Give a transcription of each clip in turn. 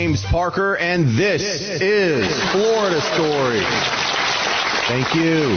James Parker, and this is Florida Story. Thank you.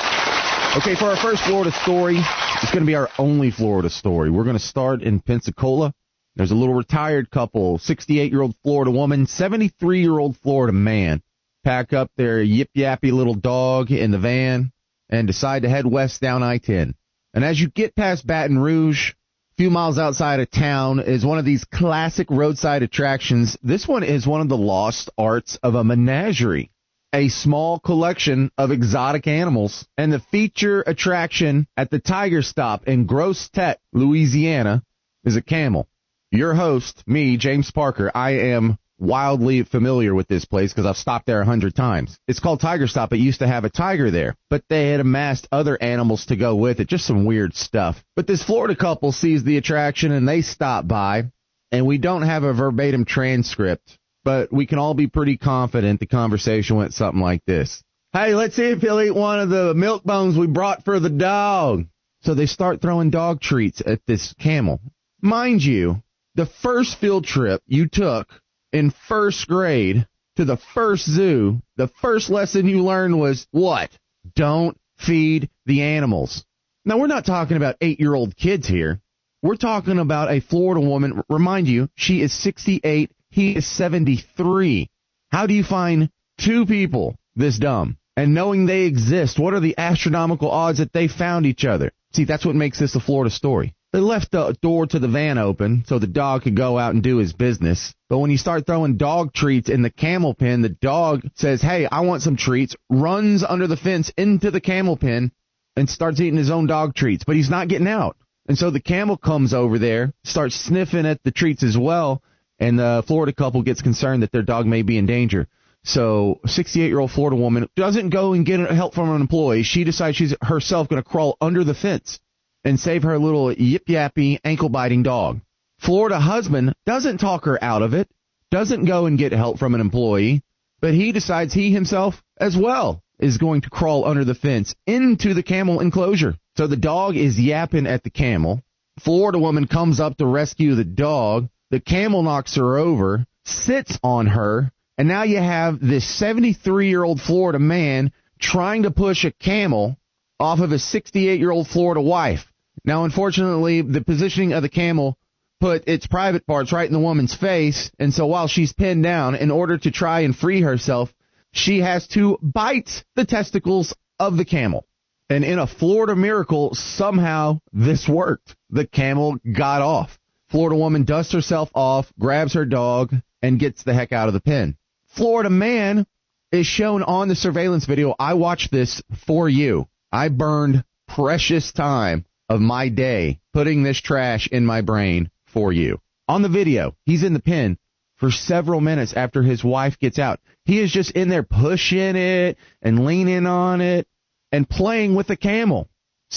Okay, for our first Florida story, it's going to be our only Florida story. We're going to start in Pensacola. There's a little retired couple, 68-year-old Florida woman, 73-year-old Florida man, pack up their yip-yappy little dog in the van and decide to head west down I-10. And as you get past Baton Rouge, a few miles outside of town, is one of these classic roadside attractions. This one is one of the lost arts of a menagerie, a small collection of exotic animals. And the feature attraction at the Tiger Stop in Grosse Tete, Louisiana, is a camel. Your host, me, James Parker, I am wildly familiar with this place because I've stopped there 100 times. It's called Tiger Stop. It used to have a tiger there, but they had amassed other animals to go with it, just some weird stuff. But this Florida couple sees the attraction and they stop by, and we don't have a verbatim transcript, but we can all be pretty confident the conversation went something like this. Hey, let's see if he'll eat one of the milk bones we brought for the dog. So they start throwing dog treats at this camel. Mind you, the first field trip you took in first grade to the first zoo, the first lesson you learned was what? Don't feed the animals. Now, we're not talking about 8-year-old kids here. We're talking about a Florida woman. Remind you, she is 68. He is 73. How do you find two people this dumb? And knowing they exist, what are the astronomical odds that they found each other? See, that's what makes this a Florida story. They left the door to the van open so the dog could go out and do his business. But when you start throwing dog treats in the camel pen, the dog says, hey, I want some treats, runs under the fence into the camel pen, and starts eating his own dog treats. But he's not getting out. And so the camel comes over there, starts sniffing at the treats as well, and the Florida couple gets concerned that their dog may be in danger. So a 68-year-old Florida woman doesn't go and get help from an employee. She decides she's herself going to crawl under the fence and save her little yip-yappy, ankle-biting dog. Florida husband doesn't talk her out of it, doesn't go and get help from an employee, but he decides he himself as well is going to crawl under the fence into the camel enclosure. So the dog is yapping at the camel. Florida woman comes up to rescue the dog. The camel knocks her over, sits on her, and now you have this 73-year-old Florida man trying to push a camel off of a 68-year-old Florida wife. Now, unfortunately, the positioning of the camel put its private parts right in the woman's face, and so while she's pinned down, in order to try and free herself, she has to bite the testicles of the camel. And in a Florida miracle, somehow this worked. The camel got off. Florida woman dusts herself off, grabs her dog, and gets the heck out of the pen. Florida man is shown on the surveillance video. I watched this for you. I burned precious time of my day putting this trash in my brain for you. On the video, he's in the pen for several minutes after his wife gets out. He is just in there pushing it and leaning on it and playing with the camel.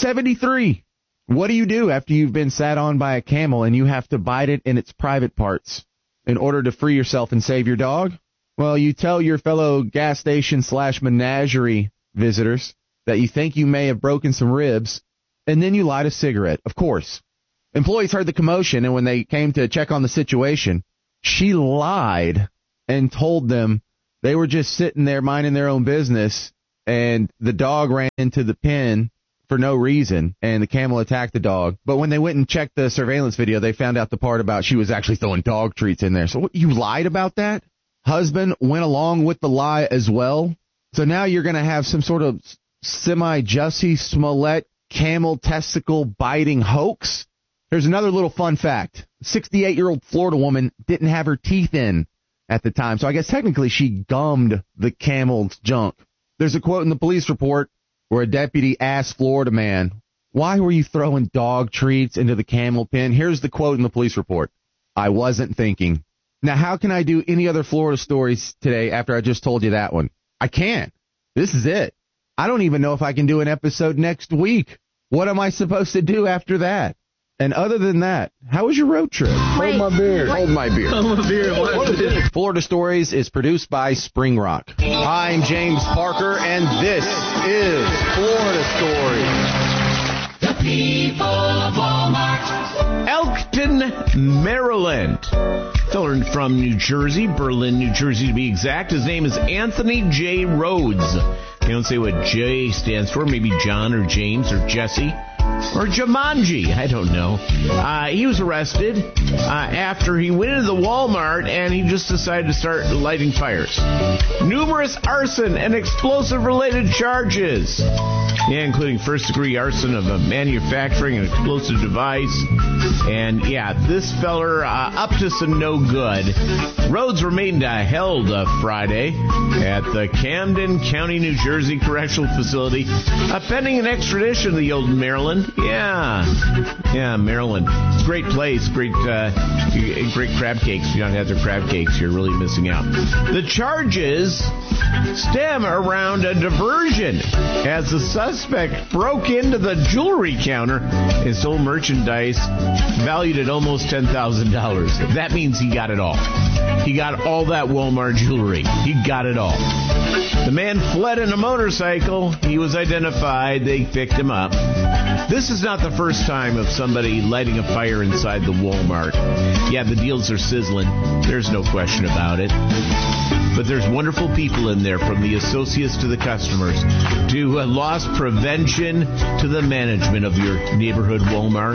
73. What do you do after you've been sat on by a camel and you have to bite it in its private parts in order to free yourself and save your dog? Well, you tell your fellow gas station / menagerie visitors that you think you may have broken some ribs, and then you light a cigarette, of course. Employees heard the commotion, and when they came to check on the situation, she lied and told them they were just sitting there minding their own business, and the dog ran into the pen for no reason, and the camel attacked the dog. But when they went and checked the surveillance video, they found out the part about she was actually throwing dog treats in there. So what, you lied about that? Husband went along with the lie as well. So now you're going to have some sort of semi-Jussie Smollett camel testicle biting hoax. Here's another little fun fact. 68-year-old Florida woman didn't have her teeth in at the time, so I guess technically she gummed the camel's junk. There's a quote in the police report where a deputy asked Florida man, why were you throwing dog treats into the camel pen? Here's the quote in the police report. I wasn't thinking. Now, how can I do any other Florida stories today after I just told you that one? I can't. This is it. I don't even know if I can do an episode next week. What am I supposed to do after that? And other than that, how was your road trip? Hold my beer. Hold my beer. Hold my beer. Florida Stories is produced by Spring Rock. I'm James Parker, and this is Florida Stories. The people of Walmart. Elk Acton, Maryland. Feller from New Jersey, Berlin, New Jersey to be exact. His name is Anthony J. Rhodes. They don't say what J stands for. Maybe John or James or Jesse or Jumanji. I don't know. He was arrested after he went into the Walmart and he just decided to start lighting fires. Numerous arson and explosive-related charges. Yeah, including first-degree arson of a manufacturing and explosive device. And, yeah, this feller up to some no good. Rhodes remained held Friday at the Camden County, New Jersey Correctional Facility, pending an extradition to the old Maryland. Yeah, Maryland. It's a great place. Great crab cakes. If you don't have their crab cakes, you're really missing out. The charges stem around a diversion as the suspect broke into the jewelry counter and stole merchandise valued at almost $10,000. That means he got it all. He got all that Walmart jewelry. He got it all. The man fled in a motorcycle. He was identified. They picked him up. This is not the first time of somebody lighting a fire inside the Walmart. Yeah, the deals are sizzling. There's no question about it. But there's wonderful people in there, from the associates to the customers, to loss prevention to the management of your neighborhood Walmart.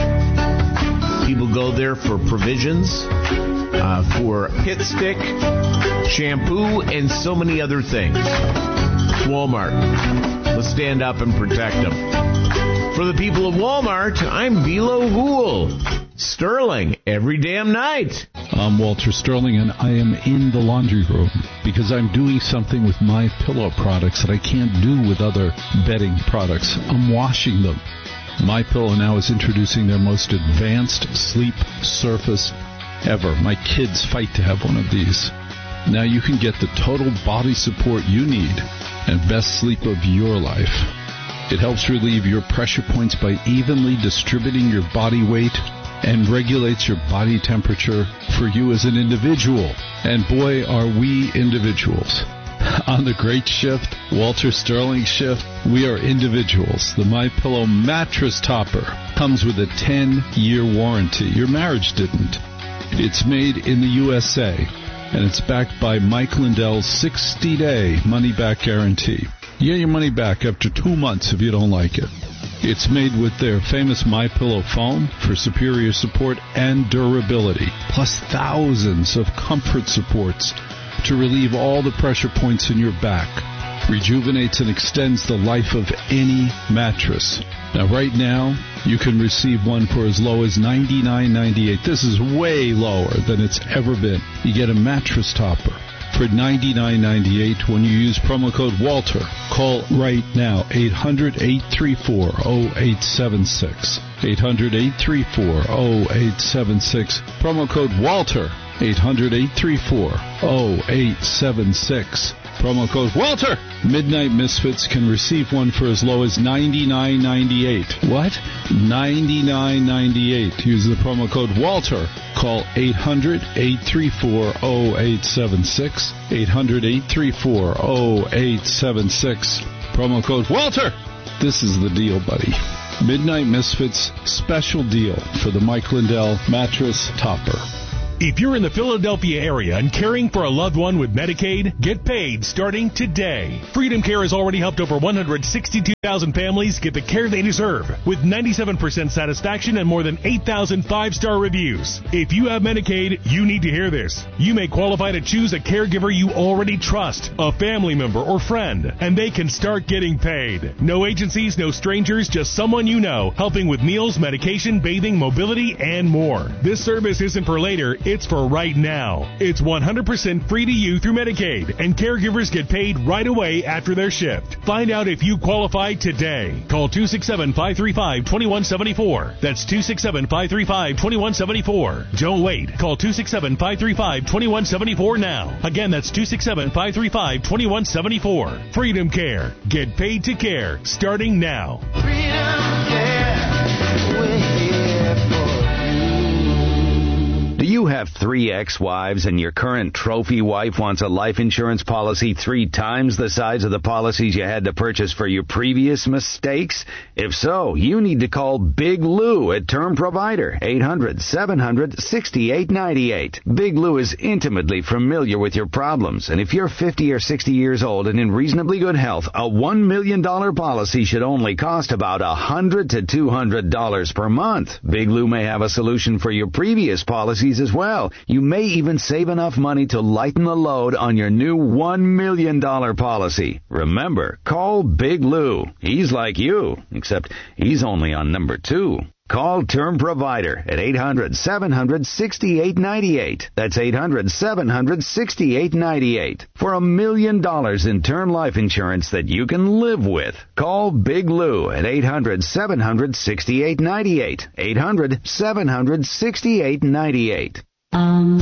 People go there for provisions, for hit stick, shampoo, and so many other things. Walmart. Let's stand up and protect them. For the people of Walmart, I'm Velo Hool. Sterling, every damn night. I'm Walter Sterling, and I am in the laundry room because I'm doing something with my pillow products that I can't do with other bedding products. I'm washing them. My Pillow now is introducing their most advanced sleep surface ever. My kids fight to have one of these. Now you can get the total body support you need and best sleep of your life. It helps relieve your pressure points by evenly distributing your body weight and regulates your body temperature for you as an individual. And boy, are we individuals. On the Great Shift, Walter Sterling Shift, we are individuals. The MyPillow mattress topper comes with a 10-year warranty. Your marriage didn't. It's made in the USA, and it's backed by Mike Lindell's 60-day money-back guarantee. You get your money back after 2 months if you don't like it. It's made with their famous MyPillow foam for superior support and durability, plus thousands of comfort supports to relieve all the pressure points in your back. Rejuvenates and extends the life of any mattress. Now, right now, you can receive one for as low as $99.98. This is way lower than it's ever been. You get a mattress topper for $99.98 when you use promo code WALTER. Call right now, 800-834-0876. 800-834-0876. Promo code WALTER. 800-834-0876. Promo code WALTER. Midnight Misfits can receive one for as low as $99.98. What? $99.98. Use the promo code WALTER. Call 800-834-0876. 800-834-0876. Promo code WALTER. This is the deal, buddy. Midnight Misfits special deal for the Mike Lindell mattress topper. If you're in the Philadelphia area and caring for a loved one with Medicaid, get paid starting today. Freedom Care has already helped over 162,000 families get the care they deserve, with 97% satisfaction and more than 8,000 five-star reviews. If you have Medicaid, you need to hear this. You may qualify to choose a caregiver you already trust, a family member or friend, and they can start getting paid. No agencies, no strangers, just someone you know, helping with meals, medication, bathing, mobility, and more. This service isn't for later. It's for right now. It's 100% free to you through Medicaid, and caregivers get paid right away after their shift. Find out if you qualify today. Call 267-535-2174. That's 267-535-2174. Don't wait. Call 267-535-2174 now. Again, that's 267-535-2174. Freedom Care. Get paid to care. Starting now. Freedom Care. We're here for you. Do you you have 3 ex-wives and your current trophy wife wants a life insurance policy 3 times the size of the policies you had to purchase for your previous mistakes? If so, you need to call Big Lou at Term Provider, 800-700-6898. Big Lou is intimately familiar with your problems, and if you're 50 or 60 years old and in reasonably good health, a $1 million policy should only cost about $100 to $200 per month. Big Lou may have a solution for your previous policies as well. You may even save enough money to lighten the load on your new $1 million policy. Remember, call Big Lou. He's like you, except he's only on number 2. Call Term Provider at 800-700-6898. That's 800-700-6898. For $1 million in term life insurance that you can live with. Call Big Lou at 800-700-6898. 800-700-6898.